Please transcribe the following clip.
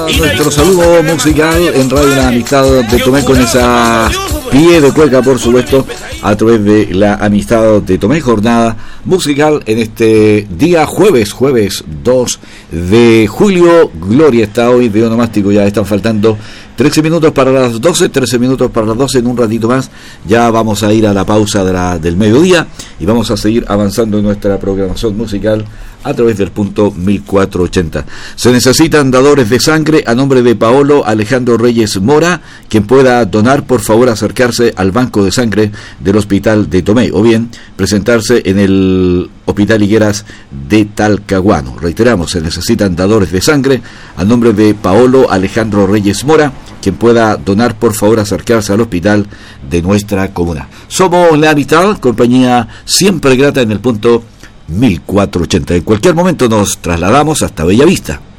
nuestro saludo musical en Radio La Amistad de Tomé, con esa pie de cueca, por supuesto, a través de La Amistad de Tomé, jornada musical en este día jueves 2 de julio. Gloria está hoy de onomástico, ya están faltando 13 minutos para las 12, 13 minutos para las 12, en un ratito más ya vamos a ir a la pausa del mediodía y vamos a seguir avanzando en nuestra programación musical a través del punto 1480. Se necesitan dadores de sangre. A nombre de Paolo Alejandro Reyes Mora, quien pueda donar, por favor acercarse al banco de sangre del Hospital de Tomé o bien presentarse en el Hospital Higueras de Talcahuano. Reiteramos, se necesitan dadores de sangre. A nombre de Paolo Alejandro Reyes Mora, quien pueda donar, por favor acercarse al hospital de nuestra comuna. Somos La Amistad, compañía siempre grata en el punto 1480. En cualquier momento nos trasladamos hasta Bellavista.